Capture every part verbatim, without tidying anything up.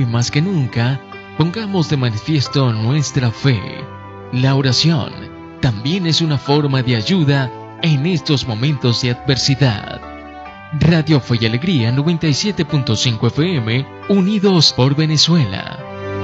más que nunca, pongamos de manifiesto nuestra fe. La oración también es una forma de ayuda en estos momentos de adversidad. Radio Fe y Alegría noventa y siete punto cinco F M, unidos por Venezuela.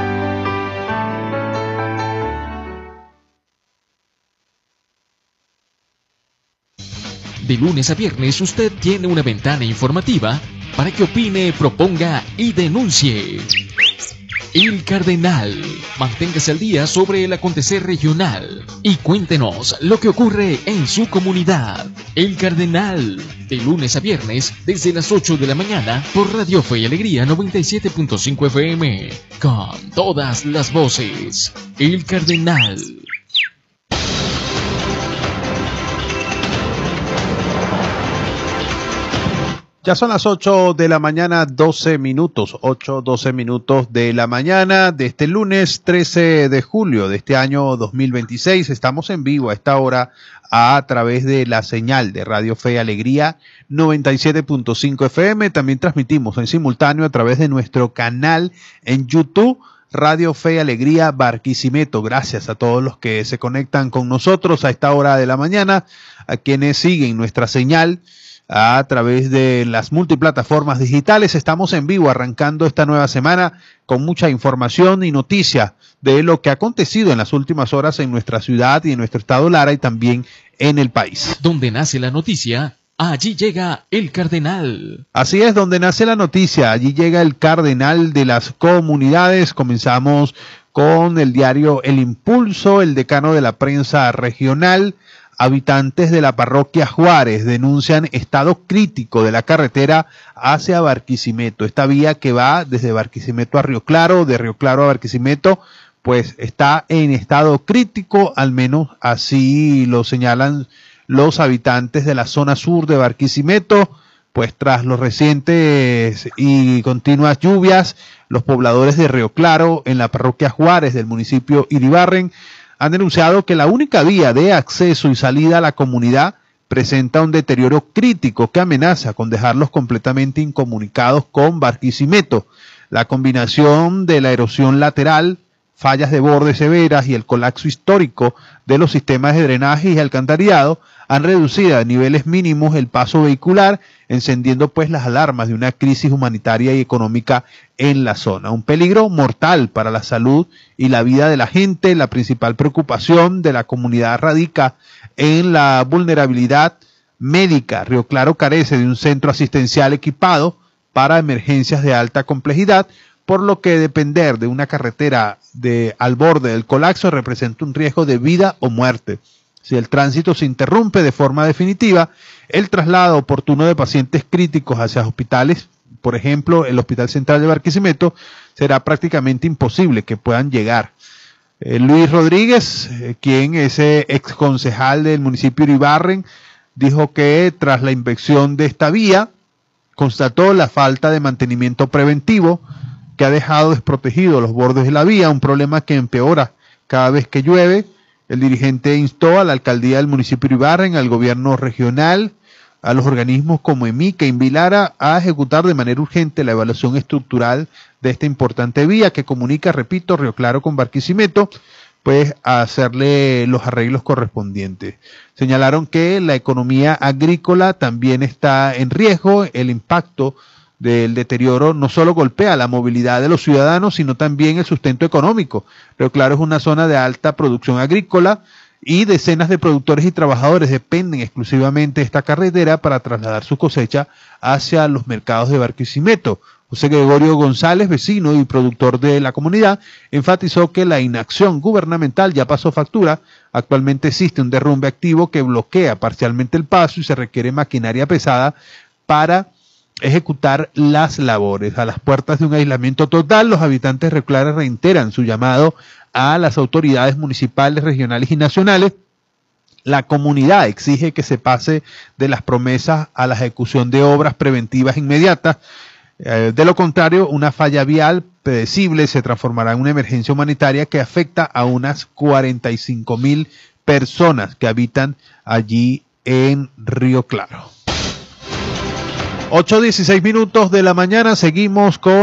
De lunes a viernes usted tiene una ventana informativa para que opine, proponga y denuncie. El Cardenal. Manténgase al día sobre el acontecer regional y cuéntenos lo que ocurre en su comunidad. El Cardenal. De lunes a viernes desde las ocho de la mañana por Radio Fe y Alegría noventa y siete punto cinco F M. Con todas las voces. El Cardenal. Ya son las ocho de la mañana, doce minutos, ocho, doce minutos de la mañana de este lunes trece de julio de este año dos mil veintiséis. Estamos en vivo a esta hora a través de la señal de Radio Fe y Alegría noventa y siete punto cinco F M. También transmitimos en simultáneo a través de nuestro canal en YouTube, Radio Fe y Alegría Barquisimeto. Gracias a todos los que se conectan con nosotros a esta hora de la mañana, a quienes siguen nuestra señal a través de las multiplataformas digitales. Estamos en vivo arrancando esta nueva semana con mucha información y noticias de lo que ha acontecido en las últimas horas en nuestra ciudad y en nuestro estado Lara y también en el país. Donde nace la noticia, allí llega el Cardenal. Así es, donde nace la noticia, allí llega el Cardenal de las comunidades. Comenzamos con el diario El Impulso. El decano de la prensa regional: habitantes de la parroquia Juárez denuncian estado crítico de la carretera hacia Barquisimeto. Esta vía que va desde Barquisimeto a Río Claro, de Río Claro a Barquisimeto, pues está en estado crítico, al menos así lo señalan los habitantes de la zona sur de Barquisimeto. Pues tras los recientes y continuas lluvias, los pobladores de Río Claro en la parroquia Juárez del municipio Iribarren han denunciado que la única vía de acceso y salida a la comunidad presenta un deterioro crítico que amenaza con dejarlos completamente incomunicados con Barquisimeto. La combinación de la erosión lateral, fallas de borde severas y el colapso histórico de los sistemas de drenaje y alcantarillado han reducido a niveles mínimos el paso vehicular, encendiendo pues las alarmas de una crisis humanitaria y económica en la zona. Un peligro mortal para la salud y la vida de la gente. La principal preocupación de la comunidad radica en la vulnerabilidad médica. Río Claro carece de un centro asistencial equipado para emergencias de alta complejidad, por lo que depender de una carretera de, al borde del colapso representa un riesgo de vida o muerte. Si el tránsito se interrumpe de forma definitiva, el traslado oportuno de pacientes críticos hacia hospitales, por ejemplo, el Hospital Central de Barquisimeto, será prácticamente imposible que puedan llegar. Eh, Luis Rodríguez, eh, quien es eh, ex concejal del municipio de Iribarren, dijo que tras la inspección de esta vía, constató la falta de mantenimiento preventivo que ha dejado desprotegidos los bordes de la vía, un problema que empeora cada vez que llueve. El dirigente instó a la alcaldía del municipio de Iribarren, al gobierno regional, a los organismos como EMICA e Invilara a ejecutar de manera urgente la evaluación estructural de esta importante vía que comunica, repito, Río Claro con Barquisimeto, pues a hacerle los arreglos correspondientes. Señalaron que la economía agrícola también está en riesgo. El impacto del deterioro no solo golpea la movilidad de los ciudadanos, sino también el sustento económico. Río Claro es una zona de alta producción agrícola y decenas de productores y trabajadores dependen exclusivamente de esta carretera para trasladar su cosecha hacia los mercados de Barquisimeto. José Gregorio González, vecino y productor de la comunidad, enfatizó que la inacción gubernamental ya pasó factura. Actualmente existe un derrumbe activo que bloquea parcialmente el paso y se requiere maquinaria pesada para ejecutar las labores. A las puertas de un aislamiento total, los habitantes de Río Claro reiteran su llamado a las autoridades municipales, regionales y nacionales. La comunidad exige que se pase de las promesas a la ejecución de obras preventivas inmediatas. Eh, de lo contrario, una falla vial predecible se transformará en una emergencia humanitaria que afecta a unas cuarenta y cinco mil personas que habitan allí en Río Claro. ocho dieciséis minutos de la mañana, seguimos con